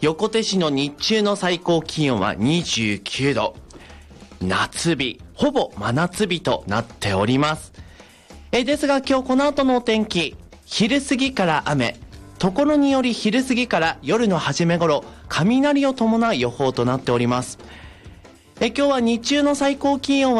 横手市の日中の最高気温は29度。夏日、ほぼ真夏日となっております。ですが今日この後のお天気、昼過ぎから雨、ところにより昼過ぎから夜の初め頃、雷を伴う予報となっております。今日は日中の最高気温は